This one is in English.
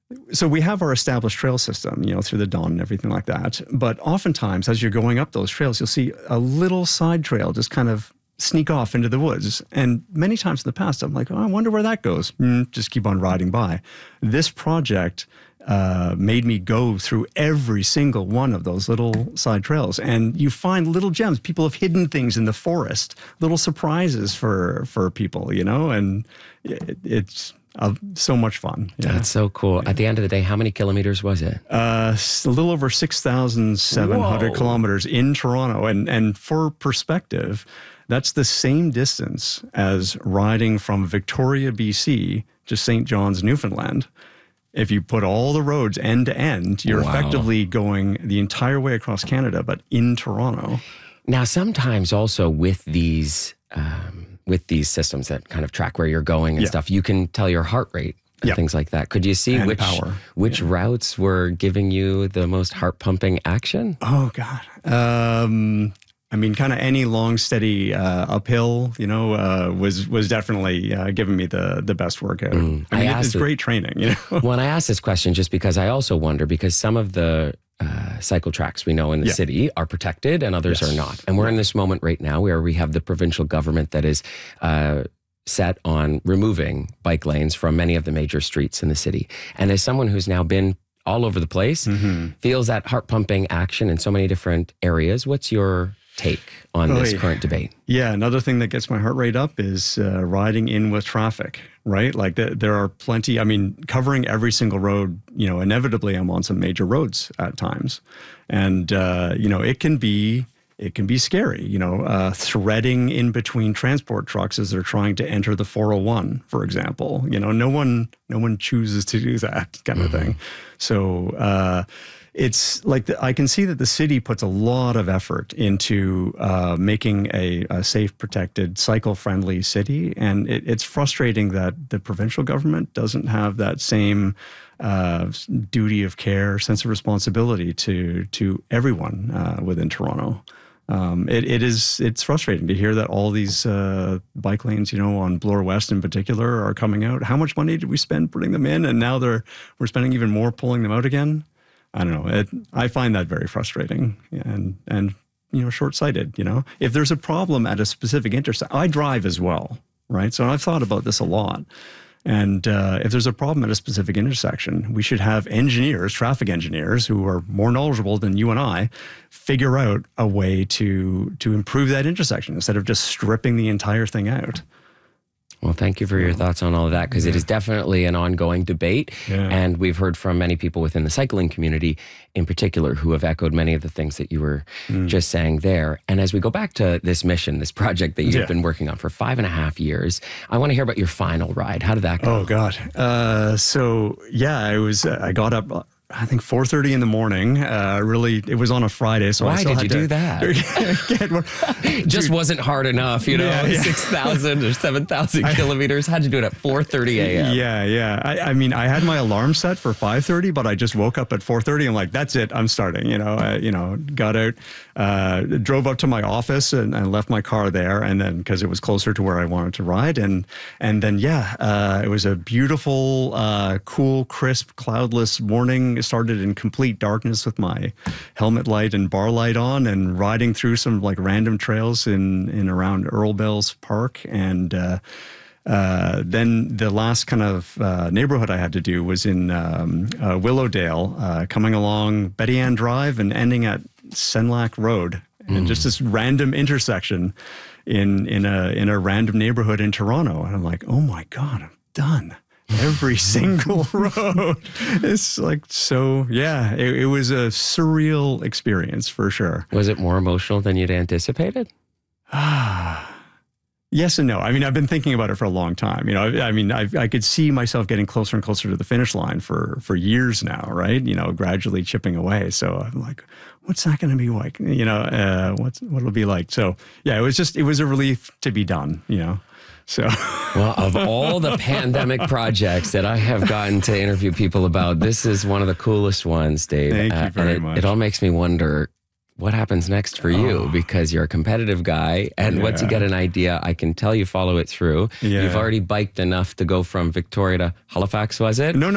So we have our established trail system, through the Don and everything like that. But oftentimes, as you're going up those trails, you'll see a little side trail just kind of sneak off into the woods. And many times in the past, I'm like, oh, I wonder where that goes. Just keep on riding by. This project made me go through every single one of those little side trails. And you find little gems. People have hidden things in the forest, little surprises for people, and it's so much fun. Yeah. That's so cool. At the end of the day, how many kilometers was it? A little over 6,700 kilometers in Toronto. And for perspective, that's the same distance as riding from Victoria, BC to St. John's, Newfoundland. If you put all the roads end to end, you're effectively going the entire way across Canada, but in Toronto. Now, sometimes also with these systems that kind of track where you're going and stuff, you can tell your heart rate and things like that. Could you see and which routes were giving you the most heart pumping action? Oh God. Kind of any long, steady uphill, was definitely giving me the best workout. It's great training, Well, I asked this question just because I also wonder, because some of the cycle tracks we know in the city are protected and others are not. And we're in this moment right now where we have the provincial government that is set on removing bike lanes from many of the major streets in the city. And as someone who's now been all over the place, feels that heart-pumping action in so many different areas, what's your take on this current debate? Yeah, another thing that gets my heart rate up is riding in with traffic, right? Like there are plenty, covering every single road, inevitably I'm on some major roads at times. And, it can be scary, threading in between transport trucks as they're trying to enter the 401, for example. No one chooses to do that kind of thing. So, it's like I can see that the city puts a lot of effort into making a safe, protected, cycle-friendly city, and it's frustrating that the provincial government doesn't have that same duty of care, sense of responsibility to everyone within Toronto. It's frustrating to hear that all these bike lanes, on Bloor West in particular, are coming out. How much money did we spend putting them in, and now we're spending even more pulling them out again? I don't know. I find that very frustrating and short-sighted. If there's a problem at a specific intersection, I drive as well, right? So I've thought about this a lot. And if there's a problem at a specific intersection, we should have engineers, traffic engineers, who are more knowledgeable than you and I, figure out a way to improve that intersection instead of just stripping the entire thing out. Well, thank you for your thoughts on all of that, because it is definitely an ongoing debate. Yeah. And we've heard from many people within the cycling community in particular who have echoed many of the things that you were just saying there. And as we go back to this mission, this project that you've been working on for 5.5 years, I want to hear about your final ride. How did that go? Oh, God. I got up, I think 4:30 in the morning. It was on a Friday, so why did you do that? It just wasn't hard enough, 6,000 or 7,000 kilometers. How'd you do it at 4:30 a.m.? Yeah. I had my alarm set for 5:30, but I just woke up at 4:30 and like, that's it, I'm starting. Got out, drove up to my office and left my car there, and then because it was closer to where I wanted to ride, and then it was a beautiful, cool, crisp, cloudless morning. Started in complete darkness with my helmet light and bar light on, and riding through some like random trails in around Earl Bells Park. And then the last kind of neighborhood I had to do was in Willowdale, coming along Betty Ann Drive and ending at Senlac Road, and just this random intersection in a random neighborhood in Toronto. And I'm like, oh my God, I'm done. Every single road. It's like, so yeah, it was a surreal experience for sure. Was it more emotional than you'd anticipated? Yes and no. I've been thinking about it for a long time. I could see myself getting closer and closer to the finish line for years now, right? Gradually chipping away. So I'm like, what's that going to be like? What'll it be like? So yeah, it was a relief to be done, So, well, of all the pandemic projects that I have gotten to interview people about, this is one of the coolest ones, Dave. Thank you very much. It all makes me wonder what happens next for you, because you're a competitive guy, and once you get an idea, I can tell you follow it through. Yeah. You've already biked enough to go from Victoria to Halifax, was it? No.